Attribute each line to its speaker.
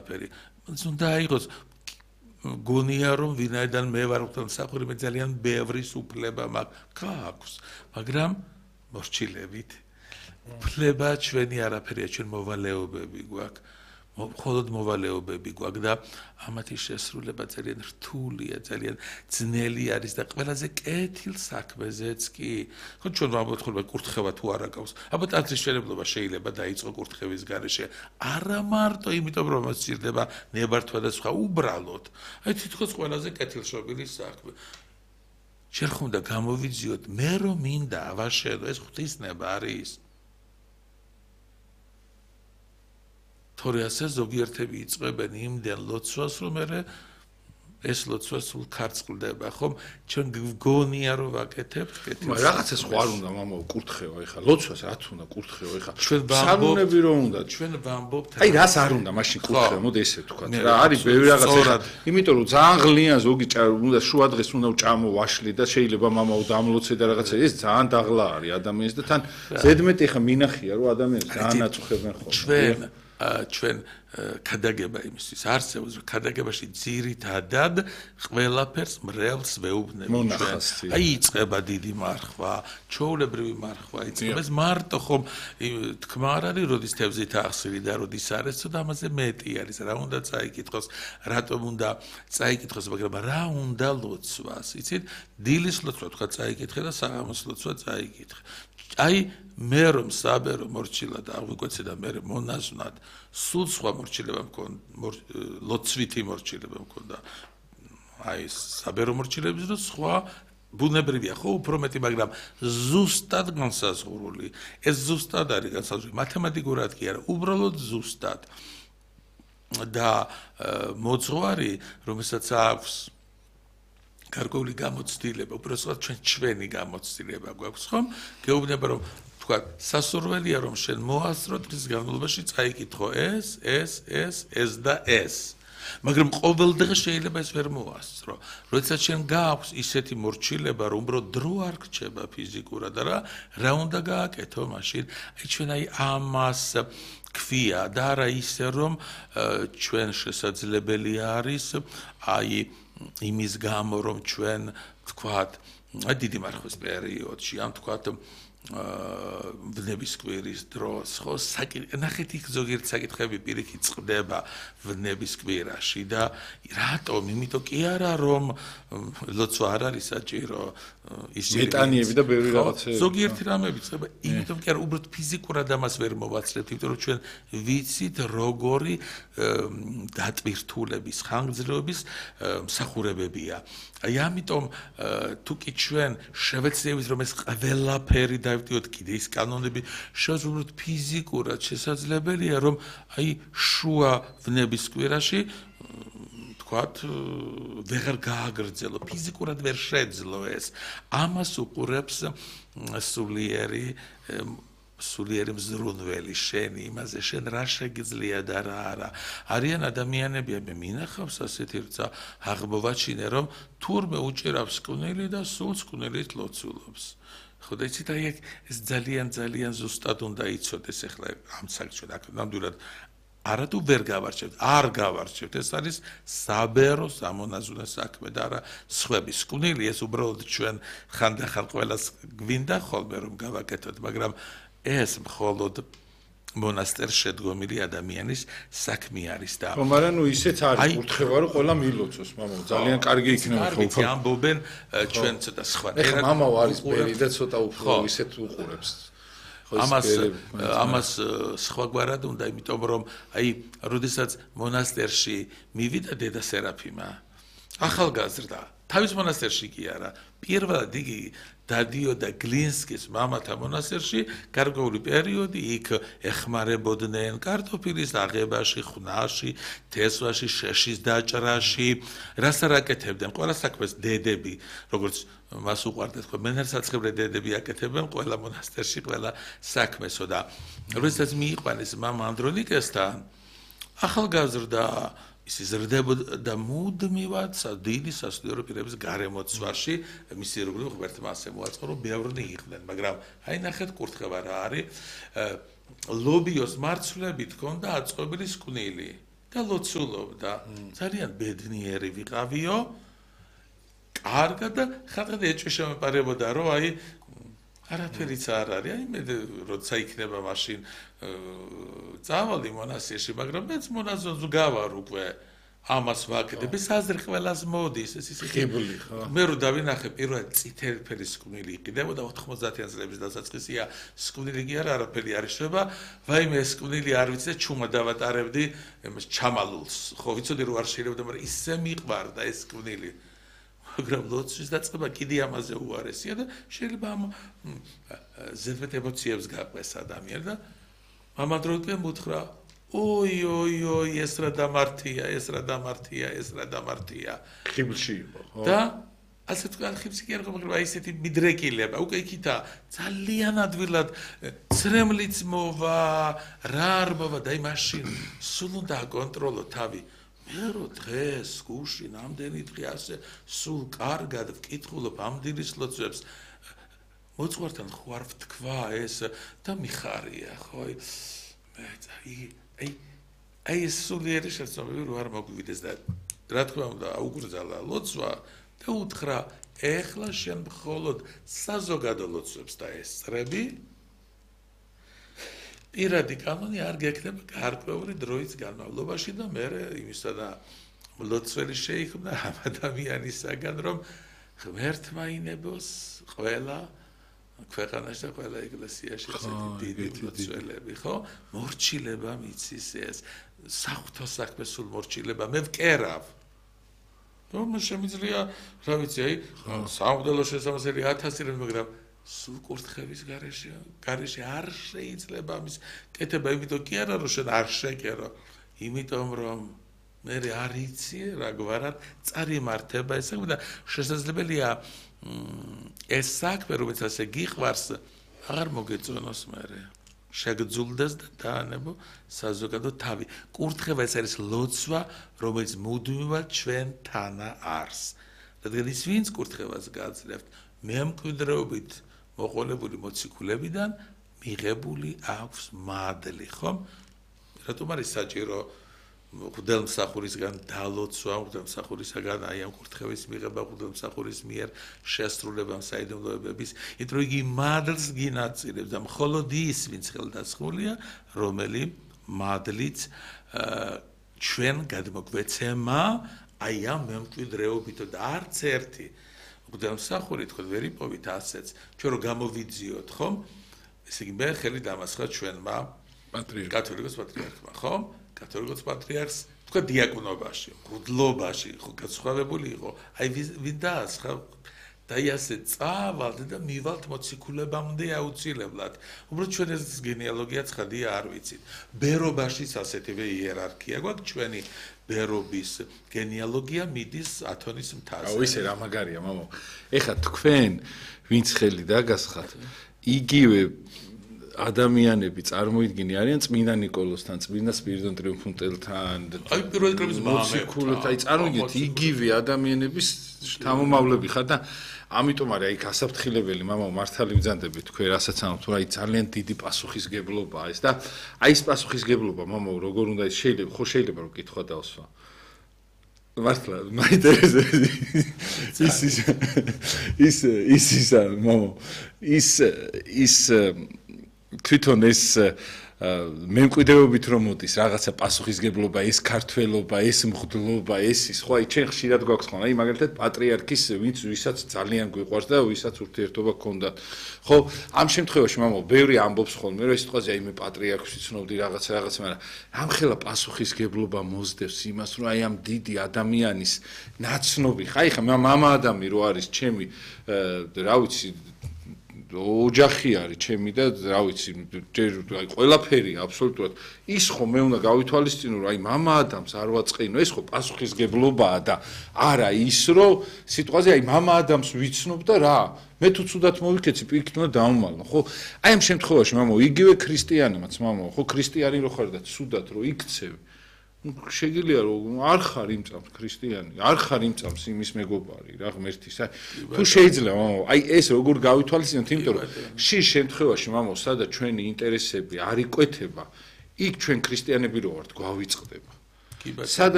Speaker 1: ყველაფერი უნდა აიღოს გონია რომ ვინაიდან მე ვარ ღვთისმსახური მე ძალიან ბევრი უფლება მაქვს მაგრამ მორჩილებით უფლება ჩვენი არაფერია ჩვენ მოვალეობები გვაქვს მხოლოდ მოვალეობები გვაქვს და ამათი შესრულება ძალიან რთულია ძალიან ძნელი არის და ყველაზე კეთილ საქმეზეც კი ხო ჩვენ ვამბობთ ხოლმე კურთხევა თუ არ აკავს აბა ტაძრის მშენებლობა შეიძლება დაიწყო კურთხევის გარეშე არა მარტო იმიტომ რომ მოსწირდება ნებართვა და სხვა უბრალოდ აი თითქოს ყველაზე კეთილშობილი საქმე შენ ხომ და გამოვიძიოთ მე რომ მინდა ავაშენო ეს ღვთისნება არის თორე ასე ზოგიერთები იწყებენ იმდენ ლოცვას რომ ეს ლოცვა სულ ქარწყლდება ხომ ჩვენ გგონია რომ ვაკეთებთ კეთილს
Speaker 2: რაღაცა სხვა არ უნდა მამა კურთხევა ეხა ლოცვას რაც უნდა კურთხევა ეხა სანუნები რომ უნდა
Speaker 1: ჩვენ ვამბობთ
Speaker 2: აი რას არ უნდა მაშინ კურთხევა მოდი ესე ვთქვათ რა არის ბევრი რაღაცა იმიტომ რომ ძალიან ღლიან ზოგი უნდა შუა დღეს უნდა ჭამო ვაშლი და შეიძლება მამაო დამლოცე და რაღაცა ეს ძალიან დაღლა არის ადამიანს და თან ზედმეტი ეხა მინახია რომ ადამიანს ძალიან აწუხებენ ხოლმე
Speaker 1: ჩვენ ქადაგება იმისთვის არსებობს რომ ქადაგებაში ძირითადად ყველაფერს მრევლს ვეუბნებით ჩვენ აი იწყება დიდი მარხვა ჩვეულებრივი მარხვა იწყება ეს მარტო ხომ თქმა არ არის როდის თევზით ახსივი და როდის არის ცოტა ამაზე მეტი არის რა უნდა წაიკითხოს რატომ უნდა წაიკითხოს მაგრამ რა უნდა ლოცვას იცით დილის ლოცვა თქვა წაიკითხე და საღამოს ლოცვა წაიკითხე აი მე რომ საბერო მორჩილად აღვიკვეცე და მე მონაზვნად სულ სხვა მორჩილება მქონდა ლოცვითი მორჩილება მქონდა აი საბერო მორჩილების რო სხვა ბუნებრივია ხო უფრო მეტი მაგრამ ზუსტად განსაზღვრული ეს ზუსტად არის განსაზღვრული მათემატიკურად კი არა უბრალოდ ზუსტად და მოძღვარი რომელსაც აქვს გარკვეული გამოცდილება უბრალოდ ჩვენი გამოცდილება გვაქვს ხომ გეუბნება რომ თქვა სასურველია რომ შენ მოასწრო დღის განმავლობაში წაიკითხო ეს და ეს მაგრამ ყოველ დღე შეიძლება ეს ვერ მოასწრო როდესაც შენ გააქვს ისეთი მორჩილება რომ უბრალოდ დრო არ გრჩება ფიზიკურად რა უნდა გააკეთო მაშინ აი ჩვენ აი ამას ქვია და არა ისე რომ ჩვენ შესაძლებელი არის აი იმის გამო რომ ჩვენ თქვათ დიდი მარხვის პერიოდში ან თქვათ ვნების კვირის დროს ხო ნახეთ იქ ზოგიერთ საკითხები პირიქით წყდება ვნების კვირაში და რატომ იმიტომ კი არა რომ ლოცვა არ არის საჭირო ის
Speaker 2: მეტანიები და ბევრი რაღაცები
Speaker 1: ზოგიერთი რამები წყდება იმიტომ კი არა უბრალოდ ფიზიკურად ამას ვერ მოვაცლებთ იმიტომ რომ ჩვენ ვიცით როგორი დატვირთულების ხანგრძლივობის მსახურებებია აი ამიტომ თუ კი ჩვენ შევეცდებით რომ ეს ყველაფერი დავდივოთ კიდე ის კანონები შეუძლებლად ფიზიკურად შესაძლებელია რომ აი შუა ვნების კვირაში თქვათ ვეღარ გააგრძელო ფიზიკურად ვერ შეძლო ეს ამას უყურებს სულიერი მზრუნველი შენი იმაზე შენ რა შეგიძლია და რა არა არიან ადამიანები მე მინახავს ასეთი რცა აღმოვაჩინე რომ თურმე უჭირავს კვნილი და სულ კვნილით ლოცულობს ხო და იცით აი ეს ძალიან ზუსტად უნდა იცოდეს ახლა ამ საკითხში ნამდვილად არა თუ ვერ გავარჩევთ არ გავარჩევთ ეს არის საბერო სამონაზვნე საქმე და არა სხვების კვნილი ეს უბრალოდ ჩვენ ხანდახან ყველას გვინდა ხოლმე რომ გავაკეთოთ მაგრამ ეს მხოლოდ მონასტერში შედგომილი ადამიანის საქმე არის და
Speaker 2: მაგრამ ნუ ისეც არის კურთხევა რომ ყველა მილოცოს მამო ძალიან კარგი იქნება
Speaker 1: ხო ხო ამბობენ ჩვენ ცოტა სხვა
Speaker 2: ეხლა მამაო არის ბერი და ცოტა უფრო ისეთ უყურებს
Speaker 1: ამას სხვაგვარად უნდა იმიტომ რომ აი როდესაც მონასტერში მივიდა დედა სერაფიმა ახალგაზრდა თავის მონასტერში კი არა პირველად იგი დადიოდა გლინსკის მამათა მონასტერში გარკვეული პერიოდი იქ ეხმარებოდნენ კარტოფილის აღებაში, ხვნაში, თესვაში, შეშის დაჭრაში, რას არ აკეთებდნენ ყველა საქმეს დედები, როგორც მას უყვარდა თქვა მენერსაცხებრე დედები აკეთებენ ყველა მონასტერში ყველა საქმესო და როდესაც მიიყვანეს მამა ანდრონიკესთან ახალგაზრდა ის იზრდებოდა მუდმივად დიდი სასულიერო პირების გარემოცვაში მისი როგორი ღმერთმა ასე მოაწყო რომ ბევრნი იყვნენ მაგრამ აი ნახეთ კურთხევა რა არის ლობიოს მარცვლებით ჰქონდა აწყობილი სკვნილი და ლოცულობდა. ძალიან ბედნიერი ვიყავიო. კარგად და ხალხად ეჭვი შემეპარებოდა, რომ აი არაფერიც არ არის. აი მე როცა იქნება მაშინ წავალ მონასტერში, მაგრამ მეც მონაზონს გავარ უკვე. ამას ვაკეთებ, ეს აზრი ყველას მოდის, ეს ისე
Speaker 2: ხიბლი ხო?
Speaker 1: მე რო დავინახე პირველად წითელი ფერის სკვნილი იყიდებოდა 90-იან წლების დასაწყისია, სკვნილი კი არაფერი არ იშვება, ვაიმე ეს სკვნილი არ ვიცი და ჩუმა დავატარებდი იმას ჩამალულს. ხო, ვიცოდი რომ არ შეიძლება, მაგრამ ისე მიყვარდა ეს სკვნილი. მაგრამ ლოცვის დაწყება კიდე ამაზე უარესია და შეიძლება ამ ზედმეტ ემოციებს გაყვეს ადამიანი და ამან დროზე მუთხრა ой, ეს რა დამართია.
Speaker 2: ხიბლში იყო, ხო?
Speaker 1: და ასე თქვა ხიბლში კი არ იყო, მაგრამ აი ესეთი მიდრეკილება, უკვე იქითა ძალიან ადვილად ცრემლიც მოვა, რა არ მოვა და აი მაშინ სულ უნდა აკონტროლო თავი. მე რო დღეს გუში ნამდვილი დღე ასე სულ კარგად ვკითხულობ ამ დილის ლოცვებს მოწვართან ხوار ვთქვა ეს და მიხარია, ხო? აი ეს სულიერი შეცდომები რო არ მოგვიდეს და რა თქმა უნდა აუგრძალა ლოცვა და უთხრა ეხლა შენ მხოლოდ საზოგადო ლოცვებს დაესწრები პირადი კანონი არ გექნება გარკვეული დროის განმავლობაში და მე იმისა და ლოცველი შეიქმნა ამ ადამიანისაგან რომ ღმერთმა ინებოს ყველა ქვეყანაში და ყველა ეკლესიაში ასეთი დიდი ლოცველები, ხო? მორჩილება მიცის ეს საღვთო საქმე სულ მორჩილება მე ვკერავ. რომ შემიძლია, რა ვიცი, აი, სამღვდელო შესამოსელი 1000 მაგრამ სულ კურთხევის გარეშე არ შეიძლება ამის კეთება, იმიტომ კი არა რომ შენ არ შეკერო, იმიტომ რომ მე არ იცი რაგვარად წარიმართება ეს საქმე და შესაძლებელია ეს საქმე რომელიც ასე გიყვარს აღარ მოგეწონოს მერე შეგძულდეს და დაანებო საზოგადო თავი კურთხევა ეს არის ლოცვა რომელიც მუდმივად ჩვენთანა არს რადგან ის ვინც კურთხევას გააძლევთ მემკვიდრეობით მოყოლებული მოციქულებიდან მიღებული აქვს მადლი ხომ რატომ არის საჭირო ღვთელმსახურისგან დალოცვა, ღვთელმსახურისგან აი ამ კურთხევის მიღება, ღვთელმსახურის მიერ შესრულებამ საიდუმლოებების, იმიტომ რომ იგი მადლს გინაწილებს და მხოლოდ ის, ვინც ხელდასხმულია, რომელი მადლიც ჩვენ გადმოგვეცემა აი ამ მემკვიდრეობითო და არც ერთი ღვთელმსახური თქო ვერ იპოვით ასეც, ჩვენ რომ გამოვიძიოთ, ხომ? ესე იგი მე ხელი დამასხა ჩვენმა კათოლიკოს პატრიარქმა, ხომ? კათოლიკოს პატრიარქს თქვა დიაკვნობაში, მღვდლობაში, ხო გაცხოვებული იყო. აი ვინ დაასხა და ასე წავალთ და მივალთ მოციქულებამდე აუცილებლად. უბრალოდ ჩვენ ეს გენეალოგია ცხადია არ ვიცით. ბერობაშიც ასეთივე იერარქია გვაქვს ჩვენი ბერობის გენეალოგია მიდის ათონის მთაზე.
Speaker 2: აუ ისე რა მაგარია, მამო. ეხლა თქვენ ვინც ხელი დაგასხათ, იგივე ადამიანები წარმოიდგინე არიან წმინდა ნიკოლოსთან, წმინდა სპირიდონ ტრიუმფუნტელთან,
Speaker 1: აი პირველი კრების
Speaker 2: მოციქულთან, აი წარმოიდგინეთ იგივე ადამიანების შთამომავლები ხარ და ამიტომ არის აი გასაფრთხილებელი მამაო მართალი ვძანდებით თქვენ რასაც ამბობთ, აი ძალიან დიდი პასუხისგებლობაა ეს და აი ეს პასუხისგებლობა მამაო როგორ უნდა ის შეიძლება ხო შეიძლება რომ კითხვა დავსვა მართლა მაინტერესებს ის მამაო ის თვითონ ეს მემკვიდრეობით რომ მოდის რაღაცა პასუხისგებლობა, ეს ქართველობა, ეს მღვდლობა, ეს ის ხო აი ჩვენ ხშირად გვაქვს ხოლმე აი მაგალითად პატრიარქის ვისაც ძალიან გვიყვარს და ვისაც ურთიერთობა გქონდათ. ხო, ამ შემთხვევაში მამაო, ბევრი ამბობს ხოლმე რომ ეს სიტყვაზე აი მე პატრიარქს ვიცნობდი რაღაცა, მაგრამ ამხელა პასუხისგებლობა მოსდევს იმას რომ აი ამ დიდი ადამიანის ნაცნობი, ხა ეხა მამა ადამი რო არის ჩემი რა ვიცი ოჯახი არის ჩემი და რა ვიცი აი ყველაფერი აბსოლუტურად ის ხო მე უნდა გავითვალისწინო რომ აი მამა ადამიანს არ ვაწყინო ეს ხო პასუხისგებლობაა და არა ის რომ სიტყვაზე აი მამა ადამიანს ვიცნობ და რა მე თუ ცუდად მოვიქეცი პირიქით უნდა დავმალო ხო აი ამ შემთხვევაში მამო იგივე ქრისტიანებიც მამო ხო ქრისტიანი რო ხარ და ცუდად რო იქცევ შეგიძლია რომ არ ხარ იმ წამს ქრისტიანი, არ ხარ იმ წამს იმის მეგობარი რა ღმერთის. აი თუ შეიძლება მამო, აი ეს როგორ გავითვალისწინოთ, იმიტომ რომ შის შემთხვევაში მამო, სადაც ჩვენი ინტერესები არ იკვეთება, იქ ჩვენ ქრისტიანები რო ვართ, გვავიწყდება. სად